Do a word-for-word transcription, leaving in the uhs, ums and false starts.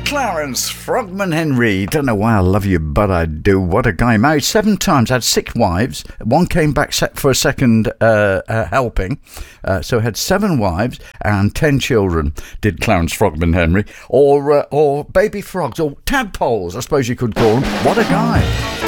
Clarence Frogman Henry. Don't know why I love you, but I do. What a guy. Married seven times, had six wives. One came back for a second uh, uh, helping. Uh, so had seven wives and ten children, did Clarence Frogman Henry. Or, uh, or baby frogs, or tadpoles, I suppose you could call them. What a guy.